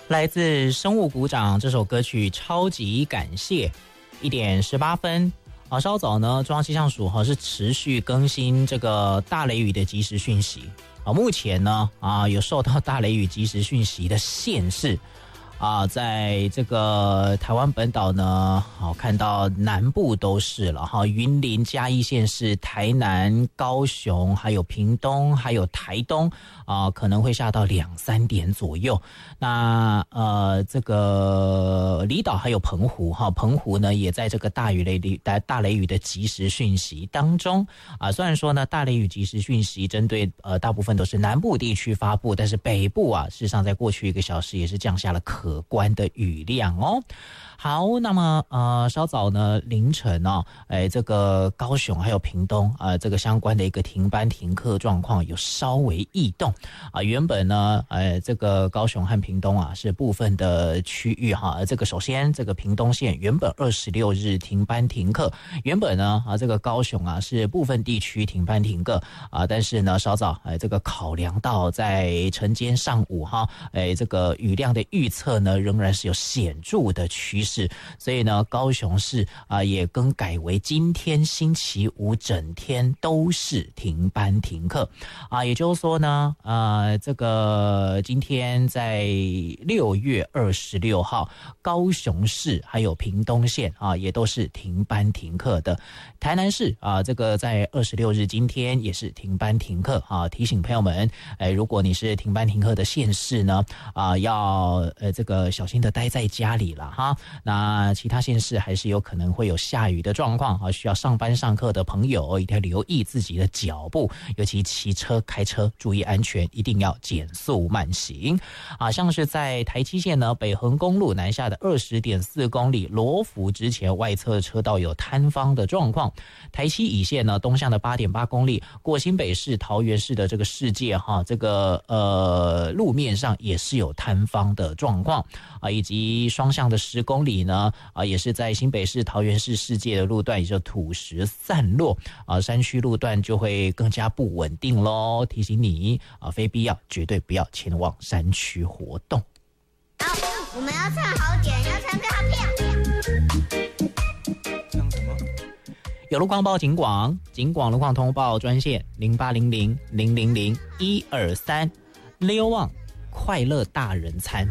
来自生物股长这首歌曲超级感谢1:18稍早呢，中央气象署是持续更新这个大雷雨的即时讯息目前呢有受到大雷雨即时讯息的限制在这个台湾本岛呢，看到南部都是了云林、嘉义县市、台南、高雄，还有屏东，还有台东可能会下到2-3点左右。那这个离岛还有澎湖澎湖呢也在这个大雷雨的即时讯息当中虽然说呢大雷雨即时讯息针对大部分都是南部地区发布，但是北部事实上在过去1个小时也是降下了可观的雨量哦。好，那么稍早呢凌晨这个高雄还有屏东这个相关的一个停班停课状况有稍微异动原本呢这个高雄和屏东是部分的区域这个首先这个屏东县原本26日停班停课，原本呢这个高雄是部分地区停班停课但是呢稍早这个考量到在晨间上午这个雨量的预测呢仍然是有显著的趋势，所以呢高雄市也更改为今天星期五整天都是停班停课也就是说呢这个今天在6月26号高雄市还有屏东县也都是停班停课的。台南市这个在26日今天也是停班停课提醒朋友们如果你是停班停课的县市呢要这个小心的待在家里了那其他县市还是有可能会有下雨的状况需要上班上课的朋友一定要留意自己的脚步，尤其骑车开车注意安全，一定要减速慢行像是在台七线呢北横公路南下的20.4公里罗浮之前外侧车道有坍方的状况，台七乙线呢东向的8.8公里过新北市桃园市的这个世界这个路面上也是有坍方的状况以及双向的10公里呢也是在新北市桃园市世界的路段也就土石散落山区路段就会更加不稳定咯，提醒你非必要绝对不要前往山区活动。 好，我们要唱好点，要唱歌好票。 唱什么？有路况报警广路况通报专线0800000123，Leo Wang快乐大人餐。